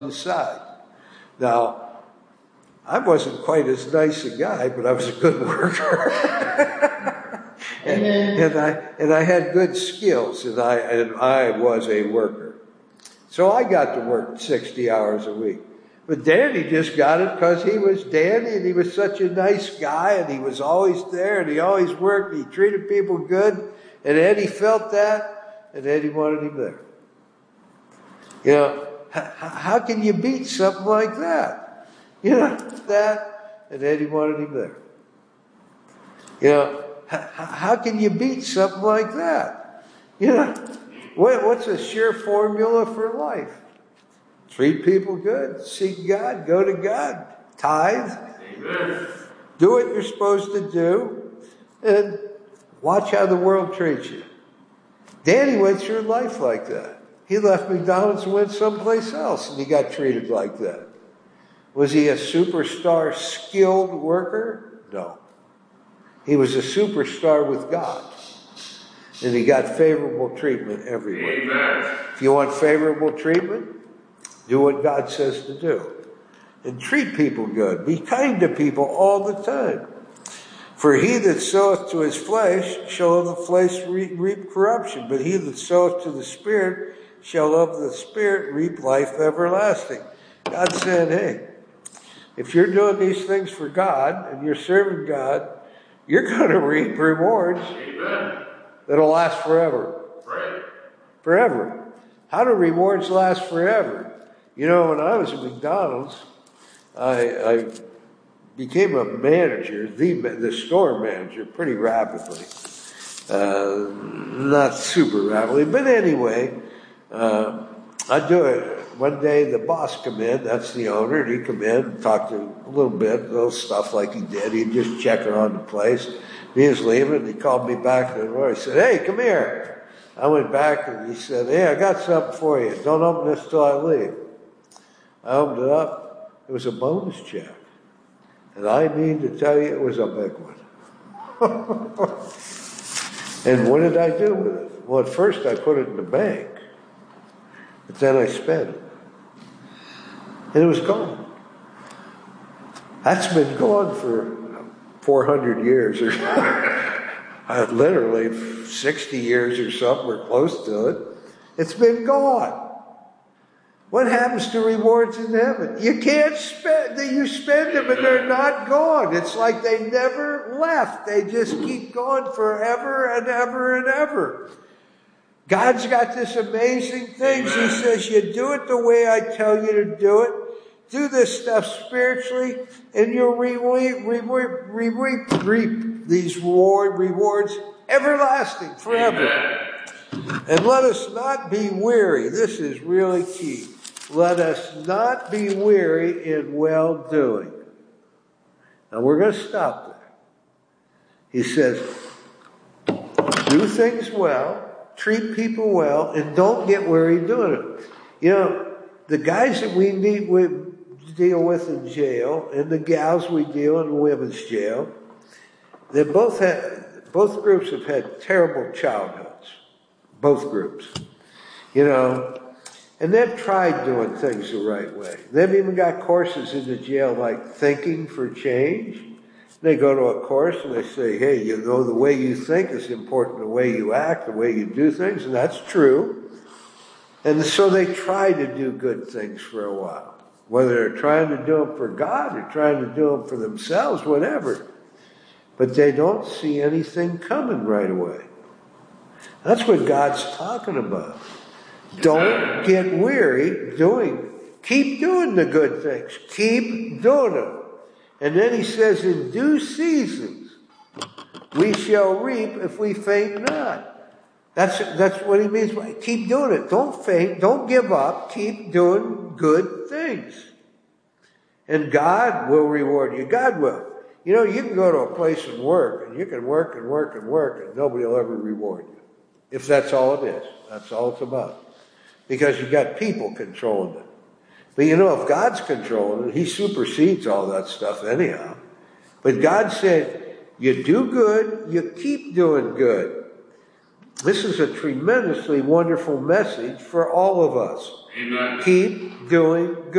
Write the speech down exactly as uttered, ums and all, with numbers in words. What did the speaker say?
the side. Now, I wasn't quite as nice a guy, but I was a good worker. and, and I and I had good skills, and I and I was a worker. So I got to work sixty hours a week. But Danny just got it because he was Danny, and he was such a nice guy, and he was always there, and he always worked, and he treated people good, and Eddie felt that, and Eddie wanted him there. You know, how, how can you beat something like that? You know, that, and Eddie wanted him there. You know, how, how can you beat something like that? You know, what, what's a sure formula for life? Treat people good, seek God, go to God, tithe, Amen. Do what you're supposed to do, and watch how the world treats you. Danny went through life like that. He left McDonald's and went someplace else, and he got treated like that. Was he a superstar skilled worker? No. He was a superstar with God. And he got favorable treatment everywhere. Amen. If you want favorable treatment, do what God says to do. And treat people good. Be kind to people all the time. For he that soweth to his flesh shall of the flesh reap corruption, but he that soweth to the Spirit shall of the Spirit reap life everlasting. God said, hey, if you're doing these things for God and you're serving God, you're going to reap rewards Amen. That'll last forever. Right. Forever. How do rewards last forever? You know, when I was at McDonald's, I, I became a manager, the, the store manager, pretty rapidly. Uh, not super rapidly, but anyway, uh, I do it. One day the boss come in, that's the owner, and he'd come in and talk to him a little bit, little stuff like he did. He'd just check around the place. He was leaving, and he called me back to the door. He said, hey, come here. I went back, and he said, hey, I got something for you. Don't open this till I leave. I opened it up. It was a bonus check. And I mean to tell you, it was a big one. And what did I do with it? Well, at first I put it in the bank. But then I spent it. And it was gone. That's been gone for four hundred years or literally sixty years or something. We're close to it. It's been gone. What happens to rewards in heaven? You can't spend, you spend them and they're not gone. It's like they never left. They just keep going forever and ever and ever. God's got this amazing thing. He says, you do it the way I tell you to do it. Do this stuff spiritually, and you'll re- re- re- re- reap these reward, rewards everlasting forever. Amen. And let us not be weary. This is really key. Let us not be weary in well-doing. Now we're going to stop there. He says, do things well, treat people well, and don't get weary doing it. You know, the guys that we meet with, deal with in jail, and the gals we deal in women's jail, they both had, both groups have had terrible childhoods. Both groups. You know, and they've tried doing things the right way. They've even got courses in the jail like Thinking for Change. They go to a course and they say, hey, you know, the way you think is important, the way you act, the way you do things, and that's true. And so they try to do good things for a while. Whether they're trying to do them for God or trying to do them for themselves, whatever. But they don't see anything coming right away. That's what God's talking about. Don't get weary doing. Keep doing the good things. Keep doing them. And then he says, in due seasons, we shall reap if we faint not. That's, that's what he means by keep doing it. Don't faint. Don't give up. Keep doing good things. And God will reward you. God will. You know, you can go to a place and work, and you can work and work and work, and nobody will ever reward you. If that's all it is. That's all it's about. Because you've got people controlling it. But you know, if God's controlling it, he supersedes all that stuff anyhow. But God said, you do good, you keep doing good. This is a tremendously wonderful message for all of us. Amen. Keep doing good.